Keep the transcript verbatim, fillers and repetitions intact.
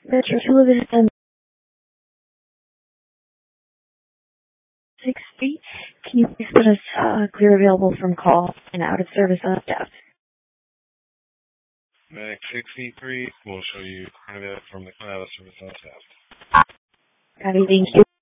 Metro Television sixty. Can you please put us uh, clear available from call and out of service on staff? Max sixty-three will show you clear that from the out of service on staff. Copy, thank you.